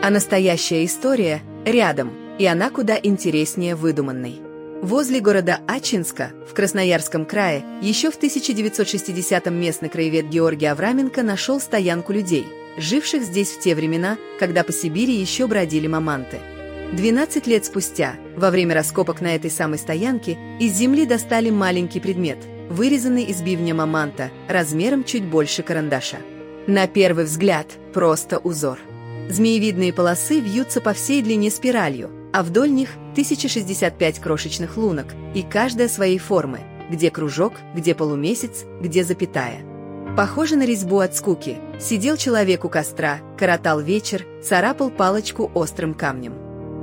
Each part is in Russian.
А настоящая история рядом, и она куда интереснее выдуманной. Возле города Ачинска в Красноярском крае еще в 1960-м местный краевед Георгий Авраменко нашел стоянку людей, живших здесь в те времена, когда по Сибири еще бродили маманты. 12 лет спустя, во время раскопок на этой самой стоянке, из земли достали маленький предмет, вырезанный из бивня маманта, размером чуть больше карандаша. На первый взгляд просто узор. Змеевидные полосы вьются по всей длине спиралью, а вдоль них 1065 крошечных лунок, и каждая своей формы, где кружок, где полумесяц, где запятая. Похоже на резьбу от скуки. Сидел человек у костра, коротал вечер, царапал палочку острым камнем.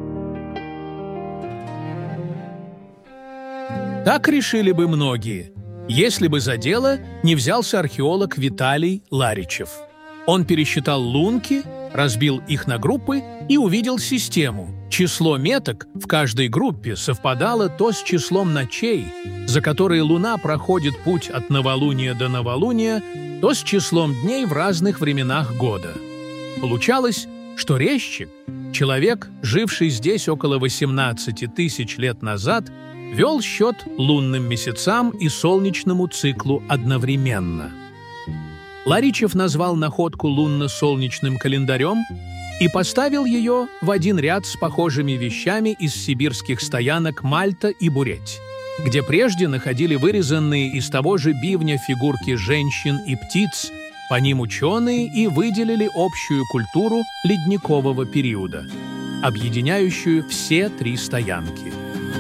Так решили бы многие, если бы за дело не взялся археолог Виталий Ларичев. Он пересчитал лунки, разбил их на группы и увидел систему. Число меток в каждой группе совпадало то с числом ночей, за которые Луна проходит путь от новолуния до новолуния, то с числом дней в разных временах года. Получалось, что резчик, человек, живший здесь около 18 тысяч лет назад, вел счет лунным месяцам и солнечному циклу одновременно. Ларичев назвал находку лунно-солнечным календарем и поставил ее в один ряд с похожими вещами из сибирских стоянок Мальта и Буреть, где прежде находили вырезанные из того же бивня фигурки женщин и птиц. По ним ученые и выделили общую культуру ледникового периода, объединяющую все три стоянки.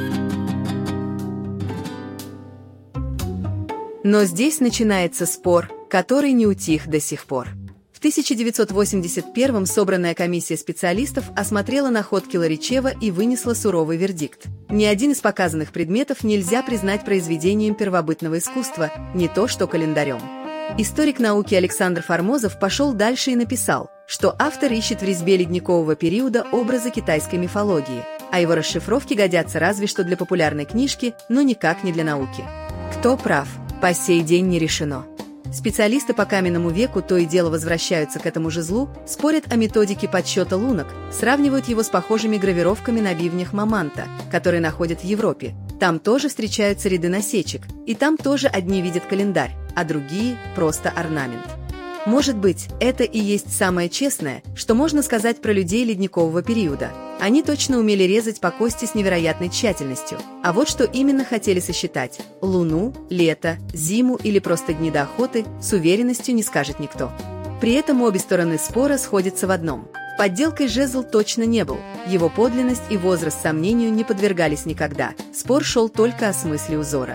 Но здесь начинается спор, который не утих до сих пор. В 1981-м собранная комиссия специалистов осмотрела находки Ларичева и вынесла суровый вердикт. Ни один из показанных предметов нельзя признать произведением первобытного искусства, не то что календарем. Историк науки Александр Формозов пошел дальше и написал, что автор ищет в резьбе ледникового периода образы китайской мифологии, а его расшифровки годятся разве что для популярной книжки, но никак не для науки. Кто прав, по сей день не решено. Специалисты по каменному веку то и дело возвращаются к этому же злу, спорят о методике подсчета лунок, сравнивают его с похожими гравировками на бивнях маманта, которые находят в Европе. Там тоже встречаются ряды насечек, и там тоже одни видят календарь, а другие – просто орнамент. Может быть, это и есть самое честное, что можно сказать про людей ледникового периода. Они точно умели резать по кости с невероятной тщательностью. А вот что именно хотели сосчитать – луну, лето, зиму или просто дни до охоты – с уверенностью не скажет никто. При этом обе стороны спора сходятся в одном – подделкой жезл точно не был, его подлинность и возраст сомнению не подвергались никогда, спор шел только о смысле узора.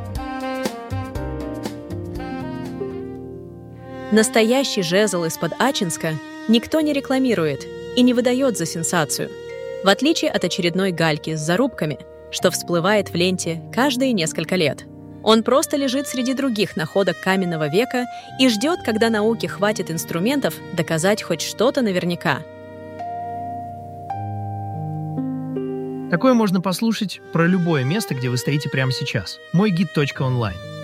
Настоящий жезл из-под Ачинска никто не рекламирует и не выдает за сенсацию, в отличие от очередной гальки с зарубками, что всплывает в ленте каждые несколько лет. Он просто лежит среди других находок каменного века и ждет, когда науке хватит инструментов доказать хоть что-то наверняка. Такое можно послушать про любое место, где вы стоите прямо сейчас. Мойгид.онлайн.